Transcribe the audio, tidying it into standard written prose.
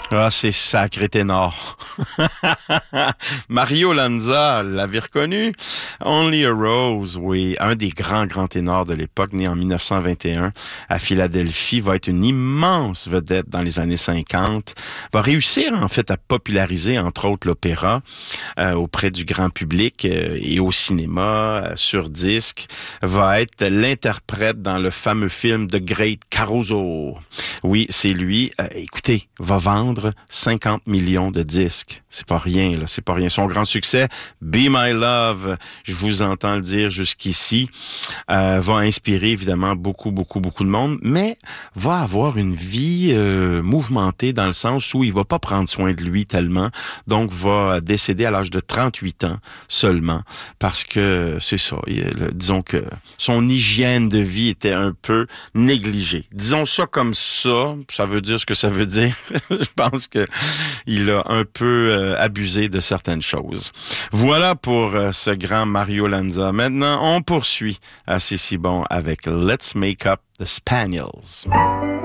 Ah, c'est sacré ténor. Mario Lanza, l'avez reconnu? Only a Rose, oui, un des grands ténors de l'époque, né en 1921 à Philadelphie, va être une immense vedette dans les années 50, va réussir en fait à populariser entre autres l'opéra auprès du grand public et au cinéma, sur disque, va être l'interprète dans le fameux film The Great Caruso. Oui, c'est lui. Écoutez, va vendre 50 millions de disques. C'est pas rien, là. C'est pas rien. Son grand succès, Be My Love, je vous entends le dire jusqu'ici, va inspirer évidemment beaucoup de monde, mais va avoir une vie mouvementée dans le sens où il va pas prendre soin de lui tellement, donc va décéder à l'âge de 38 ans seulement, parce que c'est ça, disons que son hygiène de vie était un peu négligée. Disons ça comme ça veut dire ce que ça veut dire. Je pense que il a un peu abusé de certaines choses. Voilà pour ce grand Mario Lanza. Maintenant, on poursuit assez si bon avec Let's Make Up the Spaniels.